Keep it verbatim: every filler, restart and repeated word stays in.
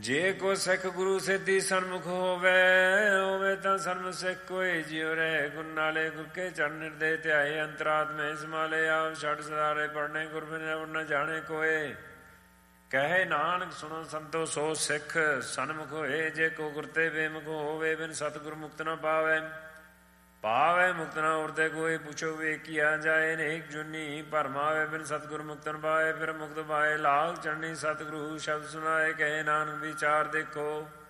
ਜੇ ਕੋ ਸਿੱਖ ਗੁਰੂ ਸਿੱਧੀ ਸਨਮੁਖ ਹੋਵੇ, ਹੋਵੇ ਤਾਂ ਸਨਮੁਖ ਸਿੱਖ ਕੋਈ ਜਿਉ ਰਹੇ। ਗੁਰ ਨਾਲੇ ਗੁਰ ਕੇ ਚਰਨ ਨਿਰਦੇ ਧਿਆਏ, ਅੰਤਰਾਤਮੇ ਸਮਾਲੇ ਆਪ ਛੱਡ ਸਦਾਰੇ। ਪੜਨੇ ਗੁਰ ਬਿਨੁ ਨ ਜਾਣੇ ਕੋਏ, ਕਹੇ ਨਾਨਕ ਸੁਣੋ ਸੰਤੋ ਸੋ ਸਿੱਖ ਸਨਮੁਖ ਹੋਏ। ਜੇ ਕੋ ਗੁਰ ਤੇ ਬੇਮੁਖ ਹੋਵੇ, ਬਿਨ ਸਤਿਗੁਰ ਮੁਕਤ ਨ ਪਾਵੈ। ਪਾਵੈ ਮੁਕਤ ਨ ਉਰਤੇ ਕੋਈ, ਪੁੱਛੋ ਵੇਖੀਆ ਜਾਏ ਨੇਕ ਜੁਨੀ। ਭਰਮਾਵੇ ਬਿਨ ਸਤਿਗੁਰ ਮੁਕਤ ਨ ਪਾਏ, ਫਿਰ ਮੁਕਤ ਪਾਏ ਲਾਲ ਚੜਨੀ। ਸਤਿਗੁਰੂ ਸ਼ਬਦ ਸੁਨਾਏ, ਕਹੇ ਨਾਨਕ ਵਿਚਾਰ ਦੇਖੋ।